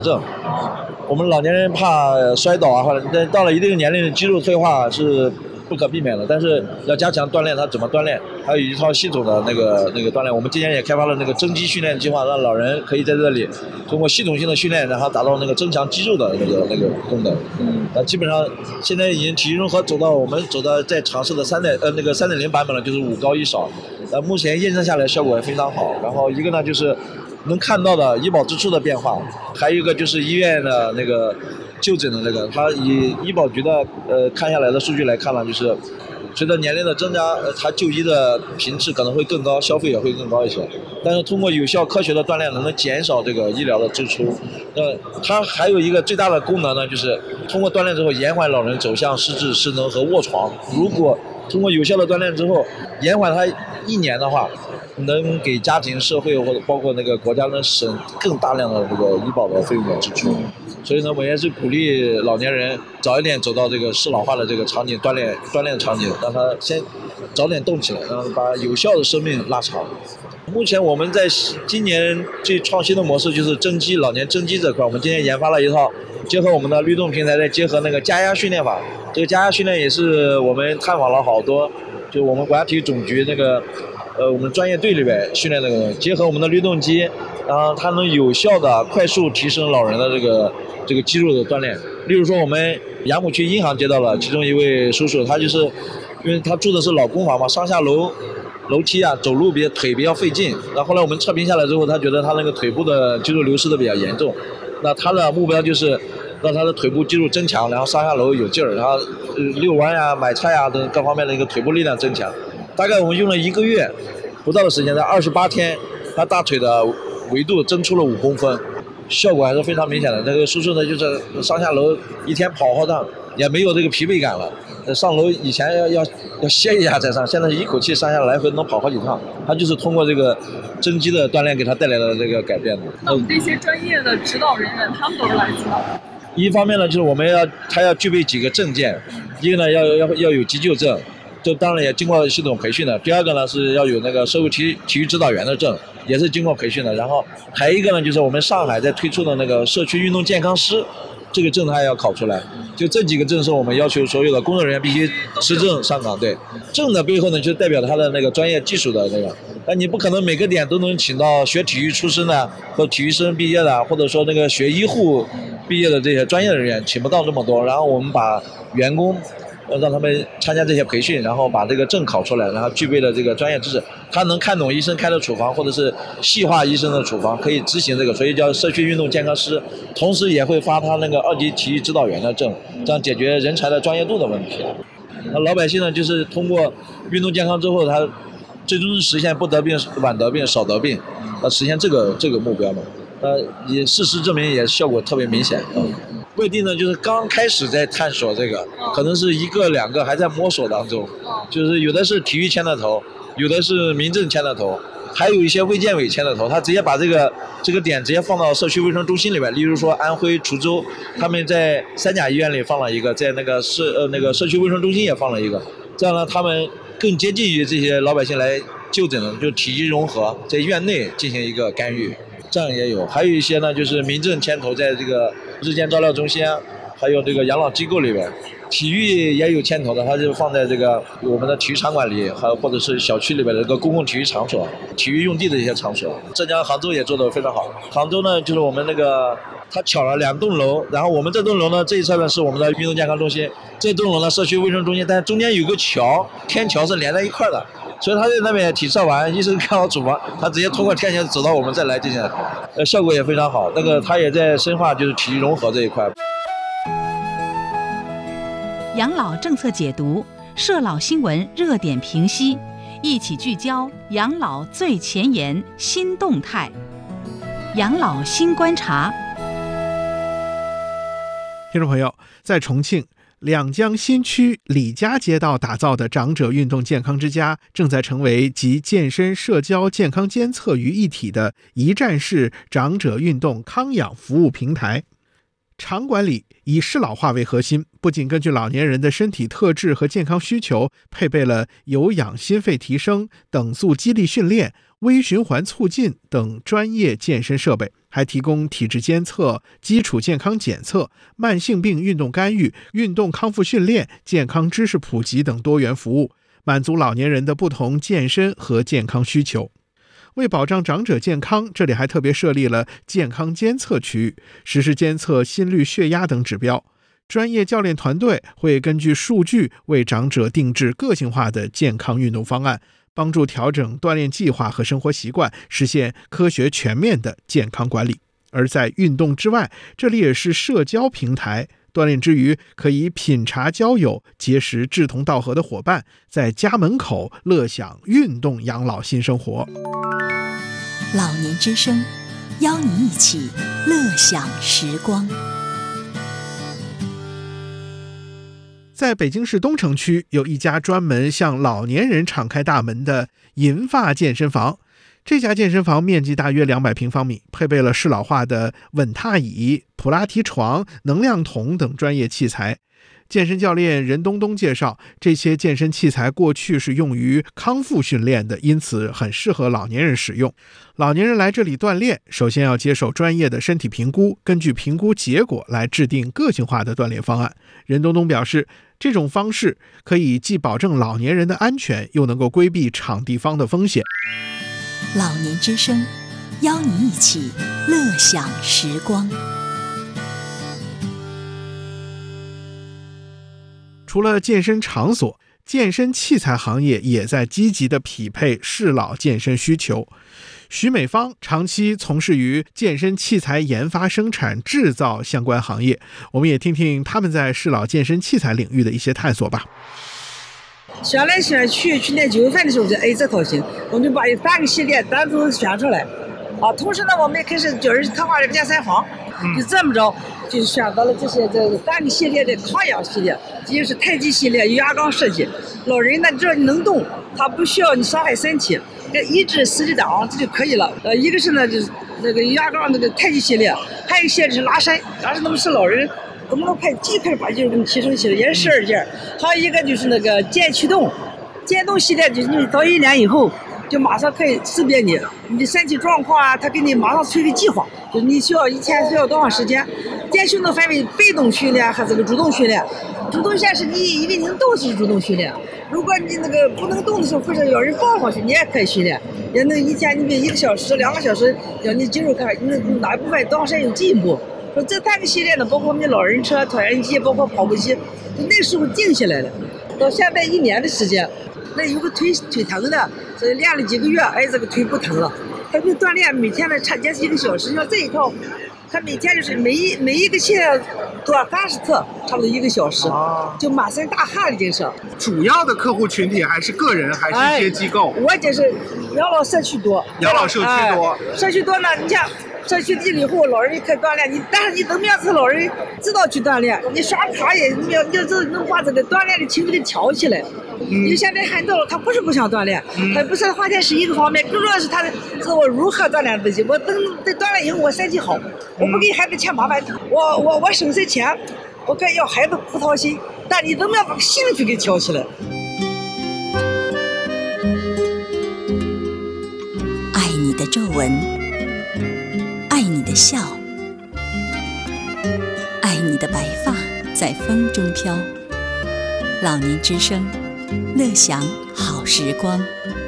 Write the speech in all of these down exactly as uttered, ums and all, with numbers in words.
症。我们老年人怕摔倒啊，或者到了一定年龄，肌肉退化是不可避免的，但是要加强锻炼，它怎么锻炼？还有一套系统的那个那个锻炼。我们今年也开发了那个增肌训练计划，让老人可以在这里通过系统性的训练，然后达到那个增强肌肉的那个那个功能。嗯，那基本上现在已经体育融合走到我们走到在尝试的三点呃那个三点零版本了，就是五高一少。呃，目前验证下来效果也非常好。然后一个呢就是能看到的医保支出的变化，还有一个就是医院的那个就诊的那个，它以医保局的呃看下来的数据来看呢，就是随着年龄的增加，呃，它就医的频次可能会更高，消费也会更高一些。但是通过有效科学的锻炼，能够减少这个医疗的支出。呃，它还有一个最大的功能呢，就是通过锻炼之后，延缓老人走向失智、失能和卧床。如果通过有效的锻炼之后，延缓它一年的话，能给家庭、社会或者包括那个国家能省更大量的这个医保的费用的支出。所以呢，我也是鼓励老年人早一点走到这个适老化的这个场景锻炼锻炼场景，让他先早点动起来，然后把有效的生命拉长。目前我们在今年最创新的模式就是增肌，老年增肌这块，我们今天研发了一套结合我们的律动平台，再结合那个加压训练法。这个加压训练也是我们探访了好多，就我们国家体育总局那个呃我们专业队里边训练那个，结合我们的律动机，然后它能有效的快速提升老人的这个这个肌肉的锻炼。例如说我们杨浦区银行接到了其中一位叔叔，他就是因为他住的是老公房嘛，上下楼楼梯啊，走路比腿比较费劲。然后后来我们测评下来之后，他觉得他那个腿部的肌肉流失的比较严重。那他的目标就是让他的腿部肌肉增强，然后上下楼有劲儿，然后遛弯呀、买菜呀等各方面的一个腿部力量增强。大概我们用了一个月不到的时间，在二十八天，他大腿的维度增出了五公分，效果还是非常明显的。那个叔叔呢，就是上下楼一天跑好趟，也没有这个疲惫感了。上楼以前要要要歇一下再上，现在一口气上下来回能跑好几趟。他就是通过这个增肌的锻炼给他带来的这个改变的。 那我们这些专业的指导人员，他们都是来自哪？ 一方面呢，就是我们要他要具备几个证件，一个呢要要要有急救证，这当然也经过系统培训的。第二个呢是要有那个社会体育体育指导员的证，也是经过培训的。然后还有一个呢，就是我们上海在推出的那个社区运动健康师。这个证他也要考出来，就这几个证是我们要求所有的工作人员必须持证上岗。对，证的背后呢，就代表他的那个专业技术的那个。那你不可能每个点都能请到学体育出身的，或体育生毕业的，或者说那个学医护毕业的这些专业人员，请不到这么多。然后我们把员工让他们参加这些培训，然后把这个证考出来，然后具备了这个专业知识，他能看懂医生开的处方，或者是细化医生的处方，可以执行这个，所以叫社区运动健康师。同时也会发他那个二级体育指导员的证，这样解决人才的专业度的问题。那老百姓呢，就是通过运动健康之后，他最终是实现不得病、晚得病、少得病，呃，实现这个这个目标嘛。呃，也事实证明也效果特别明显。嗯，未定呢，就是刚开始在探索这个，可能是一个两个还在摸索当中，就是有的是体育牵的头，有的是民政牵的头，还有一些卫健委牵的头，他直接把这个这个点直接放到社区卫生中心里面。例如说安徽滁州，他们在三甲医院里放了一个，在那个社呃那个社区卫生中心也放了一个，这样呢他们更接近于这些老百姓来就诊的，就体育融合，在院内进行一个干预。这样也有，还有一些呢，就是民政牵头，在这个日间照料中心啊，还有这个养老机构里边，体育也有牵头的，它就放在这个我们的体育场馆里，还有或者是小区里边的这个公共体育场所、体育用地的一些场所。浙江杭州也做得非常好。杭州呢，就是我们那个它巧了两栋楼，然后我们这栋楼呢这一侧呢是我们的运动健康中心，这栋楼呢社区卫生中心，但是中间有个桥，天桥是连在一块的。所以他在那边体测完，医生看好处方，他直接通过天桥走到我们这来进行，呃，效果也非常好。那个他也在深化就是体育融合这一块。 养老政策解读，社老新闻热点评析，一起聚焦养老最前沿新动态，养老新观察。 听众朋友，在重庆两江新区李家街道打造的长者运动健康之家，正在成为集健身、社交、健康监测于一体的一站式长者运动康养服务平台。场馆里以适老化为核心，不仅根据老年人的身体特质和健康需求，配备了有氧心肺提升、等速肌力训练、微循环促进等专业健身设备， 还提供体质监测、基础健康检测、慢性病运动干预、运动康复训练、健康知识普及等多元服务，满足老年人的不同健身和健康需求。为保障长者健康，这里还特别设立了健康监测区域，实施监测心率、血压等指标。专业教练团队会根据数据为长者定制个性化的健康运动方案，帮助调整锻炼计划和生活习惯，实现科学全面的健康管理。而在运动之外，这里也是社交平台，锻炼之余可以品茶交友，结识志同道合的伙伴，在家门口乐享运动养老新生活。 老年之声，邀你一起乐享时光。 在北京市东城区有一家专门向老年人敞开大门的银发健身房。这家健身房面积大约两百平方米，配备了适老化的稳踏椅、普拉提床、能量筒等专业器材。健身教练任东东介绍，这些健身器材过去是用于康复训练的，因此很适合老年人使用。老年人来这里锻炼，首先要接受专业的身体评估，根据评估结果来制定个性化的锻炼方案。任东东表示，这种方式可以既保证老年人的安全，又能够规避场地方的风险。 老年之声，邀你一起乐享时光。 除了健身场所，健身器材行业也在积极地匹配适老健身需求。徐美芳长期从事于健身器材研发、生产、制造相关行业，我们也听听他们在适老健身器材领域的一些探索吧。 选来选去，去年九月份的时候就哎这套型，我们就把三个系列单独选出来啊。同时呢，我们也开始叫人策划这个健身房，就这么着就选择了这些这三个系列的抗氧系列，一个是太极系列，有压杠设计，老人呢只要你能动，他不需要你伤害身体，一至十几档这就可以了。呃，一个是呢就是那个压杠那个太极系列，还有一些是拉伸，拉伸那么是老人怎么能快尽快把肌肉给你提升起来，也是十二件。还有一个就是那个健驱动，健动系列就是你到一年以后，就马上可以识别你你的身体状况啊，他给你马上出一个计划，就是你需要一天需要多长时间。健驱动分为被动训练和这个主动训练。主动训练是你因为你能动是主动训练，如果你那个不能动的时候，或者有人抱上去，你也可以训练，也能一天你比一个小时、两个小时，让你肌肉看你哪一部分多长时间有进步。说这三个系列呢，包括我们的老人车、椭圆机，包括跑步机，就那时候定下来了。到现在一年的时间，那有个腿腿疼的，所以练了几个月，哎，这个腿不疼了。他就锻炼，每天呢差不多是一个小时，像这一套，他每天就是每一每一个系列做三十次，差不多一个小时，就满身大汗的精神。 主要的客户群体还是个人，还是一些机构？ 哎、我就是养老社区多， 养老社区多， 哎、社区多呢，你像。社区地里后，老人也可以锻炼你，但是你怎么样是老人知道去锻炼？你刷卡也你要你要能把这个锻炼的情绪给调起来。嗯、因为现在很多他不是不想锻炼，嗯、他不是花钱是一个方面，更重要是他是我如何锻炼自己。我等在锻炼以后，我身体好，我不给孩子添麻烦，我我我省些钱，我可以要孩子不操心，但你怎么样把兴趣给调起来？ 爱你的皱纹。爱你的笑，爱你的白发在风中飘。老年之声，乐享好时光。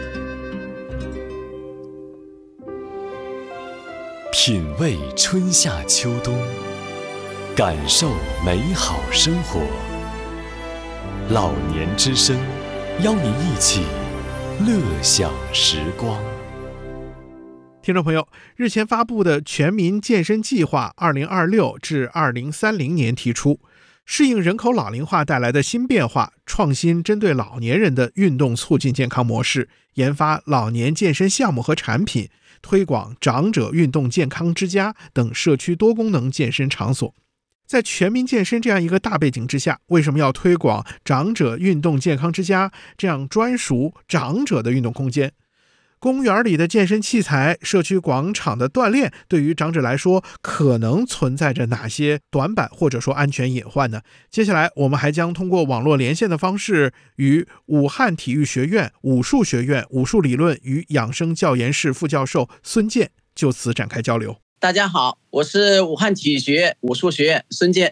品味春夏秋冬，感受美好生活。老年之声，邀您一起乐享时光。 听众朋友，日前发布的全民健身计划二零二六至二零三零年提出，适应人口老龄化带来的新变化，创新针对老年人的运动促进健康模式，研发老年健身项目和产品，推广长者运动健康之家等社区多功能健身场所。在全民健身这样一个大背景之下，为什么要推广长者运动健康之家这样专属长者的运动空间？公园里的健身器材，社区广场的锻炼，对于长者来说可能存在着哪些短板或者说安全隐患呢？接下来我们还将通过网络连线的方式，与武汉体育学院武术学院武术理论与养生教研室副教授孙健就此展开交流。 大家好，我是武汉体育学院武术学院孙健。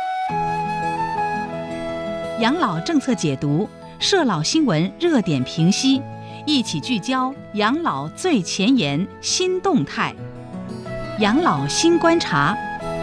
养老政策解读，社老新闻热点评析，一起聚焦养老最前沿新动态。养老新观察。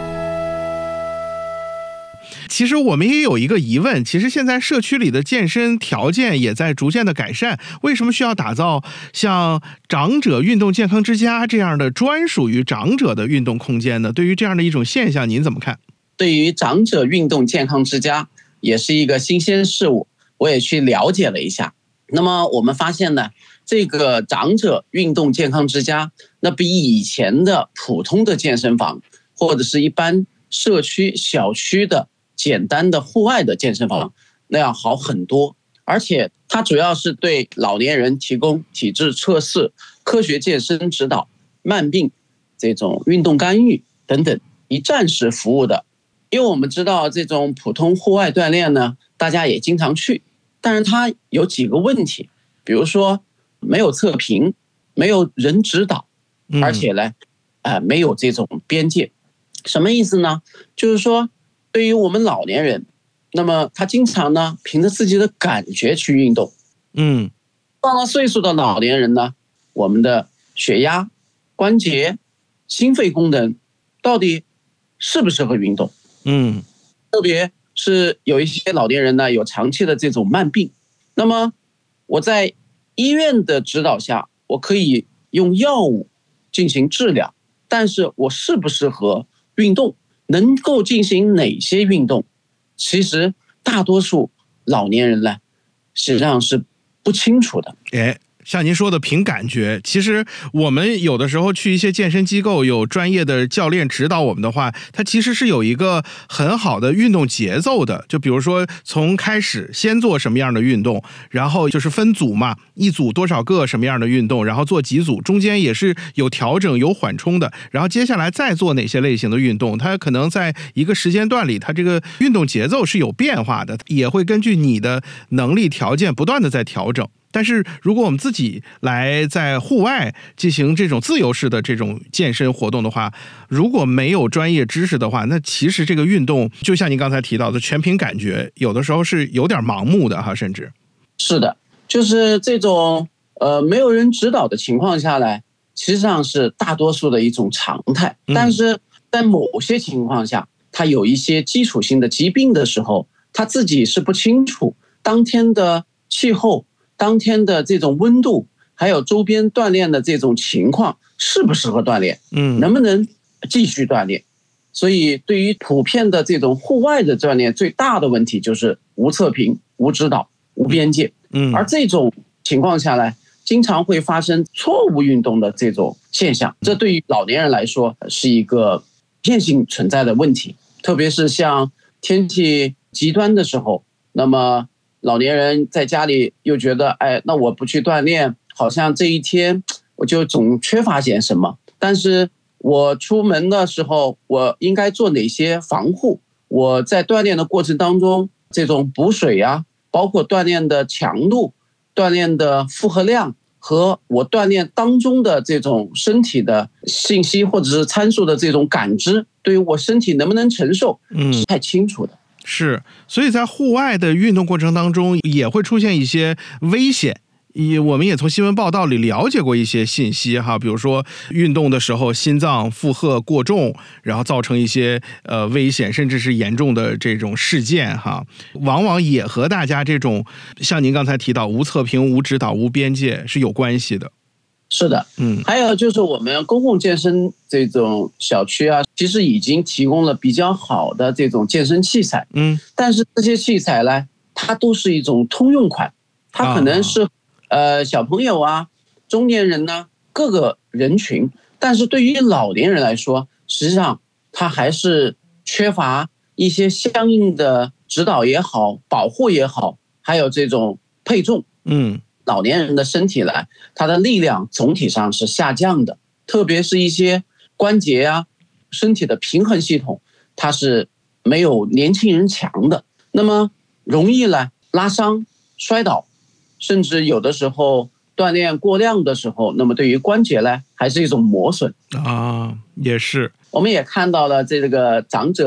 其实我们也有一个疑问，其实现在社区里的健身条件也在逐渐的改善，为什么需要打造像长者运动健康之家这样的专属于长者的运动空间呢？对于这样的一种现象，您怎么看？ 对于长者运动健康之家也是一个新鲜事物，我也去了解了一下。那么我们发现呢，这个长者运动健康之家，那比以前的普通的健身房或者是一般社区小区的简单的户外的健身房那样好很多，而且它主要是对老年人提供体质测试、科学健身指导、慢病这种运动干预等等一站式服务的。因为我们知道这种普通户外锻炼呢，大家也经常去，但是它有几个问题，比如说没有测评，没有人指导，而且呢，呃，没有这种边界。什么意思呢？就是说，对于我们老年人，那么他经常呢凭着自己的感觉去运动。 嗯， 到了岁数的老年人呢，我们的血压、关节、心肺功能到底适不适合运动？ 嗯， 特别是有一些老年人呢有长期的这种慢病，那么我在医院的指导下，我可以用药物进行治疗，但是我适不适合运动，能够进行哪些运动，其实大多数老年人呢实际上是不清楚的。 哎，像您说的凭感觉，其实我们有的时候去一些健身机构，有专业的教练指导我们的话，它其实是有一个很好的运动节奏的。就比如说从开始先做什么样的运动，然后就是分组嘛，一组多少个什么样的运动，然后做几组，中间也是有调整有缓冲的，然后接下来再做哪些类型的运动，它可能在一个时间段里，它这个运动节奏是有变化的，也会根据你的能力条件不断的在调整。但是如果我们自己来在户外进行这种自由式的这种健身活动的话，如果没有专业知识的话，那其实这个运动就像您刚才提到的全凭感觉，有的时候是有点盲目的哈，甚至是的，就是这种呃没有人指导的情况下来，实际上是大多数的一种常态。但是在某些情况下，他有一些基础性的疾病的时候，他自己是不清楚当天的气候、当天的这种温度，还有周边锻炼的这种情况适不适合锻炼， 嗯， 能不能继续锻炼。所以对于普遍的这种户外的锻炼，最大的问题就是无测评、无指导、无边界。 嗯， 而这种情况下来，经常会发生错误运动的这种现象，这对于老年人来说是一个普遍性存在的问题。特别是像天气极端的时候，那么老年人在家里又觉得，哎，那我不去锻炼，好像这一天我就总缺乏点什么。但是我出门的时候，我应该做哪些防护？我在锻炼的过程当中，这种补水啊，包括锻炼的强度、锻炼的负荷量和我锻炼当中的这种身体的信息或者是参数的这种感知，对于我身体能不能承受，是太清楚的。 是，所以在户外的运动过程当中也会出现一些危险，也我们也从新闻报道里了解过一些信息哈，比如说运动的时候心脏负荷过重，然后造成一些呃危险甚至是严重的这种事件哈，往往也和大家这种像您刚才提到无测评、无指导、无边界是有关系的。 是的，嗯，还有就是我们公共健身这种小区啊，其实已经提供了比较好的这种健身器材，嗯，但是这些器材呢，它都是一种通用款，它可能是、啊、呃小朋友啊、中年人呢、啊、各个人群，但是对于老年人来说，实际上它还是缺乏一些相应的指导也好、保护也好，还有这种配重，嗯。老年人的身体来，他的力量总体上是下降的，特别是一些关节啊、身体的平衡系统，它是没有年轻人强的，那么容易呢拉伤、摔倒，甚至有的时候锻炼过量的时候，那么对于关节呢，还是一种磨损啊，也是。 我们也看到了这个长者